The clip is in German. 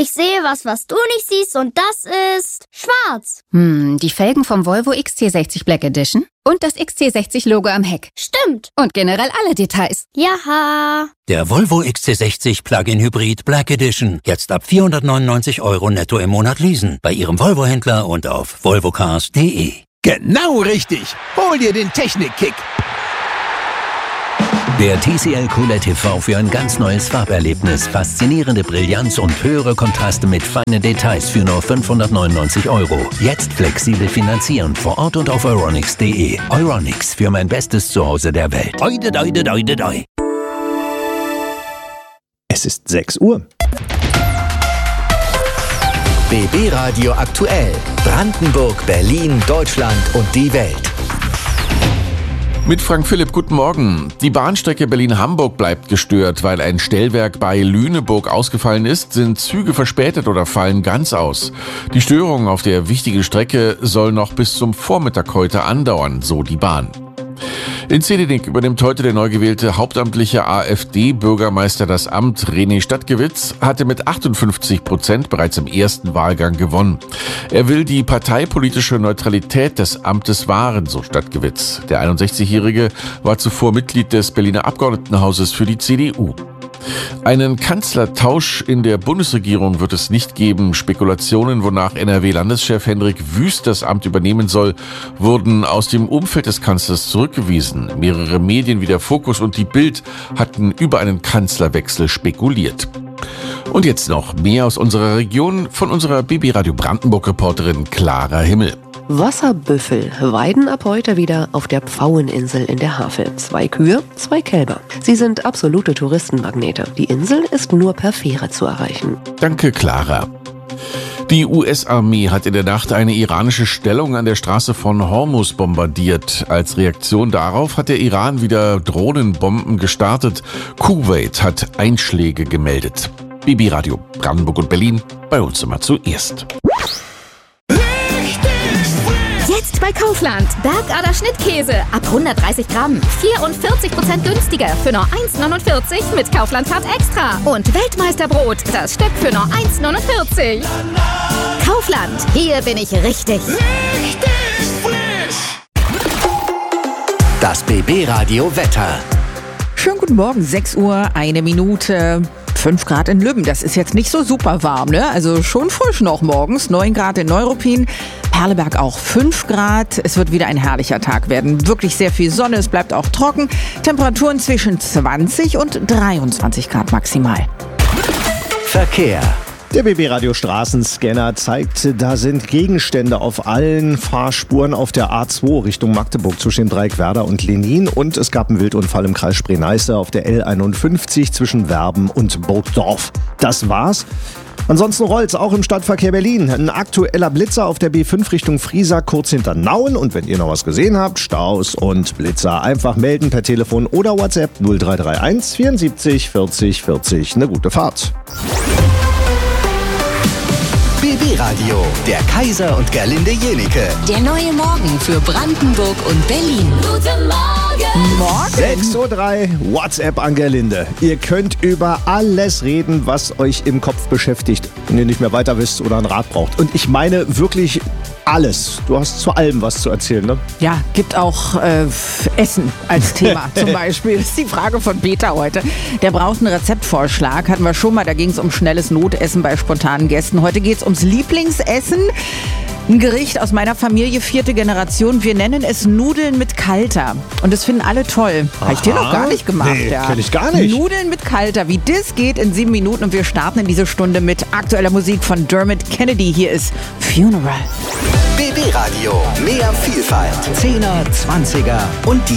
Ich sehe was du nicht siehst und das ist schwarz. Die Felgen vom Volvo XC60 Black Edition und das XC60-Logo am Heck. Stimmt. Und generell alle Details. Jaha. Der Volvo XC60 Plug-in Hybrid Black Edition. Jetzt ab 499 € netto im Monat leasen. Bei Ihrem Volvo-Händler und auf volvocars.de. Genau richtig. Hol dir den Technik-Kick. Der TCL QLED TV für ein ganz neues Farberlebnis, faszinierende Brillanz und höhere Kontraste mit feinen Details für nur 599 €. Jetzt flexibel finanzieren vor Ort und auf euronics.de. Euronics, für mein bestes Zuhause der Welt. Oide, doide, doide, doi. Es ist 6 Uhr. BB Radio aktuell. Brandenburg, Berlin, Deutschland und die Welt. Mit Frank Philipp, guten Morgen. Die Bahnstrecke Berlin-Hamburg bleibt gestört. Weil ein Stellwerk bei Lüneburg ausgefallen ist, sind Züge verspätet oder fallen ganz aus. Die Störung auf der wichtigen Strecke soll noch bis zum Vormittag heute andauern, so die Bahn. In Zehdenick übernimmt heute der neu gewählte hauptamtliche AfD-Bürgermeister das Amt. René Stadtgewitz hatte mit 58% bereits im ersten Wahlgang gewonnen. Er will die parteipolitische Neutralität des Amtes wahren, so Stadtgewitz. Der 61-Jährige war zuvor Mitglied des Berliner Abgeordnetenhauses für die CDU. Einen Kanzlertausch in der Bundesregierung wird es nicht geben. Spekulationen, wonach NRW-Landeschef Hendrik Wüst das Amt übernehmen soll, wurden aus dem Umfeld des Kanzlers zurückgewiesen. Mehrere Medien wie der Fokus und die Bild hatten über einen Kanzlerwechsel spekuliert. Und jetzt noch mehr aus unserer Region von unserer BB Radio Brandenburg-Reporterin Clara Himmel. Wasserbüffel weiden ab heute wieder auf der Pfaueninsel in der Havel. 2 Kühe, 2 Kälber. Sie sind absolute Touristenmagnete. Die Insel ist nur per Fähre zu erreichen. Danke, Clara. Die US-Armee hat in der Nacht eine iranische Stellung an der Straße von Hormuz bombardiert. Als Reaktion darauf hat der Iran wieder Drohnenbomben gestartet. Kuwait hat Einschläge gemeldet. BB Radio Brandenburg und Berlin, bei uns immer zuerst. Jetzt bei Kaufland. Bergader Schnittkäse ab 130 Gramm. 44% günstiger für nur 1,49 mit Kaufland-Card Extra. Und Weltmeisterbrot, das Stück für nur 1,49. Kaufland, hier bin ich richtig. Das BB Radio Wetter. Schönen guten Morgen, 6 Uhr, 1 Minute. 5 Grad in Lübben, das ist jetzt nicht so super warm, ne? Also schon frisch noch morgens, 9 Grad in Neuruppin, Perleberg auch 5 Grad. Es wird wieder ein herrlicher Tag werden, wirklich sehr viel Sonne, es bleibt auch trocken. Temperaturen zwischen 20 und 23 Grad maximal. Verkehr. Der BB Radio Straßenscanner zeigt, da sind Gegenstände auf allen Fahrspuren auf der A2 Richtung Magdeburg zwischen dem Dreieck Werder und Lenin. Und es gab einen Wildunfall im Kreis Spree-Neiße auf der L51 zwischen Werben und Burgdorf. Das war's. Ansonsten rollt's auch im Stadtverkehr Berlin. Ein aktueller Blitzer auf der B5 Richtung Friesack kurz hinter Nauen. Und wenn ihr noch was gesehen habt, Staus und Blitzer, einfach melden per Telefon oder WhatsApp 0331 74 40 40. Eine gute Fahrt. BB Radio, der Kaiser und Gerlinde Jenicke. Der neue Morgen für Brandenburg und Berlin. Guten Morgen. 6:03 Uhr, WhatsApp an Gerlinde. Ihr könnt über alles reden, was euch im Kopf beschäftigt, wenn ihr nicht mehr weiter wisst oder einen Rat braucht. Und ich meine wirklich alles. Du hast zu allem was zu erzählen, ne? Ja, gibt auch Essen als Thema zum Beispiel. Das ist die Frage von Peter heute. Der braucht einen Rezeptvorschlag. Hatten wir schon mal, da ging es um schnelles Notessen bei spontanen Gästen. Heute geht es ums Lieblingsessen. Ein Gericht aus meiner Familie, 4. Generation. Wir nennen es Nudeln mit Kalter. Und das finden alle toll. Habe ich dir noch gar nicht gemacht. Nee, ja. kenn ich gar nicht. Nudeln mit Kalter. Wie das geht in 7 Minuten. Und wir starten in diese Stunde mit aktueller Musik von Dermot Kennedy. Hier ist Funeral. BB Radio, mehr Vielfalt. 10er, 20er und die